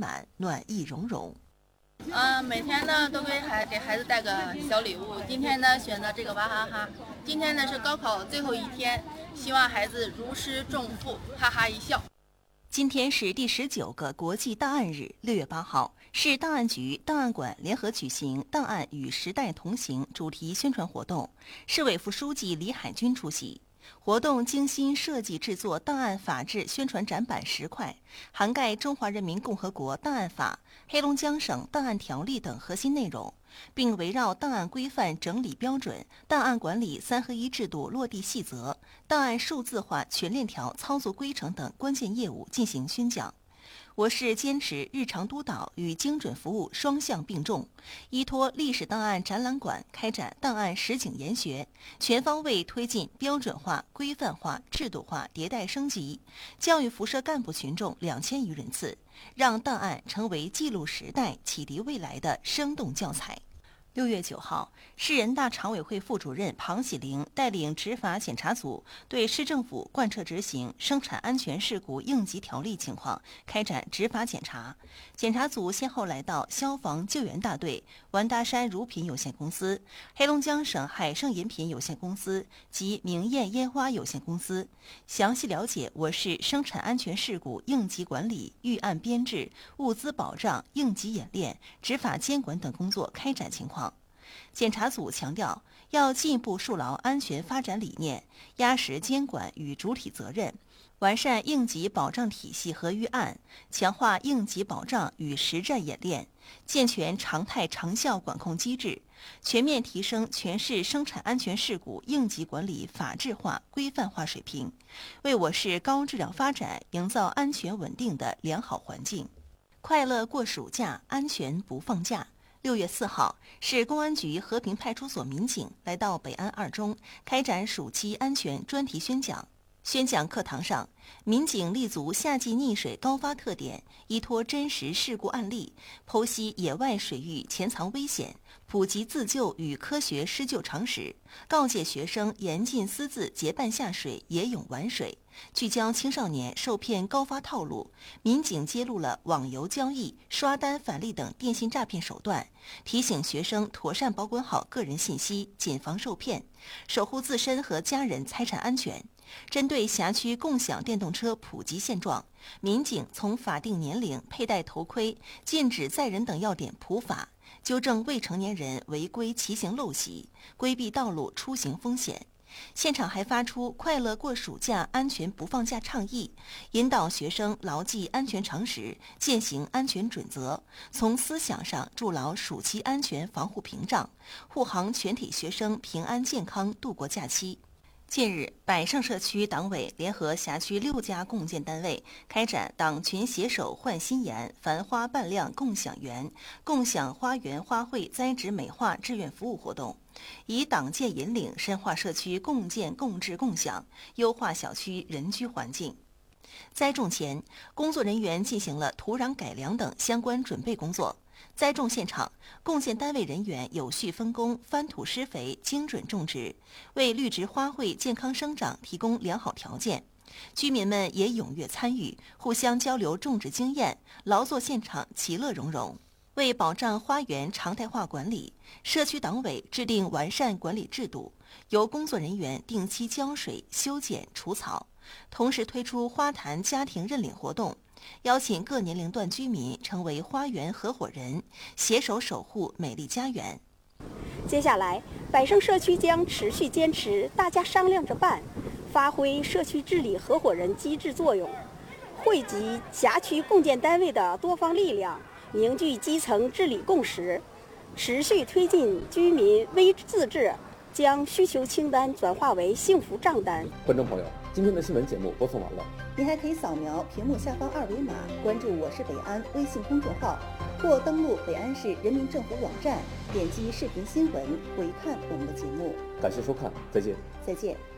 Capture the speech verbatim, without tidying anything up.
满，暖意融融。 嗯、呃，每天呢都给孩给孩子带个小礼物。今天呢选择这个娃哈哈。今天呢是高考最后一天，希望孩子如释重负，哈哈一笑。 今天是第十九个国际档案日，六月八号是档案局、档案馆联合举行“档案与时代同行”主题宣传活动，市委副书记李海军出席。活动精心设计制作档案法治宣传展板十块，涵盖《中华人民共和国档案法》、黑龙江省档案条例等核心内容，并围绕档案规范整理标准、档案管理三合一制度落地细则、档案数字化全链条操作规程等关键业务进行宣讲。我市坚持日常督导与精准服务双向并重，依托历史档案展览馆开展档案实景研学，全方位推进标准化、规范化、制度化迭代升级，教育辐射干部群众两千余人次，让档案成为记录时代、启迪未来的生动教材。六月九号，市人大常委会副主任庞喜玲带领执法检查组对市政府贯彻执行生产安全事故应急条例情况开展执法检查。检查组先后来到消防救援大队、完达山乳品有限公司、黑龙江省海盛饮品有限公司及明艳烟花有限公司，详细了解我市生产安全事故应急管理、预案编制、物资保障、应急演练、执法监管等工作开展情况。检查组强调，要进一步树牢安全发展理念，压实监管与主体责任，完善应急保障体系和预案，强化应急保障与实战演练，健全常态长效管控机制，全面提升全市生产安全事故应急管理法治化、规范化水平，为我市高质量发展营造安全稳定的良好环境。快乐过暑假，安全不放假。六月四号，市公安局和平派出所民警来到北安二中，开展暑期安全专题宣讲。宣讲课堂上，民警立足夏季溺水高发特点，依托真实事故案例，剖析野外水域潜藏危险，普及自救与科学施救常识，告诫学生严禁私自结伴下水、野泳玩水。聚焦青少年受骗高发套路，民警揭露了网游交易、刷单返利等电信诈骗手段，提醒学生妥善保管好个人信息，谨防受骗，守护自身和家人财产安全。针对辖区共享电动车普及现状，民警从法定年龄、佩戴头盔、禁止载人等要点普法，纠正未成年人违规骑行陋习，规避道路出行风险。现场还发出快乐过暑假，安全不放假倡议，引导学生牢记安全常识，践行安全准则，从思想上筑牢暑期安全防护屏障，护航全体学生平安健康度过假期。近日，百盛社区党委联合辖区六家共建单位开展党群携手焕新颜繁花瓣亮共享园共享花园花卉栽植美化志愿服务活动，以党建引领，深化社区共建共治共享，优化小区人居环境。栽种前，工作人员进行了土壤改良等相关准备工作。栽种现场，共建单位人员有序分工，翻土施肥，精准种植，为绿植花卉健康生长提供良好条件。居民们也踊跃参与，互相交流种植经验，劳作现场其乐融融。为保障花园常态化管理，社区党委制定完善管理制度，由工作人员定期浇水、修剪、除草，同时推出花坛家庭认领活动，邀请各年龄段居民成为花园合伙人，携手守护美丽家园。 接下来，百盛社区将持续坚持大家商量着办，发挥社区治理合伙人机制作用，汇集辖区共建单位的多方力量，凝聚基层治理共识，持续推进居民微自治，将需求清单转化为幸福账单。 观众朋友，今天的新闻节目播送完了， 您还可以扫描屏幕下方二维码，关注我是北安微信公众号，或登录北安市人民政府网站，点击视频新闻回看我们的节目。 感谢收看，再见。 再见。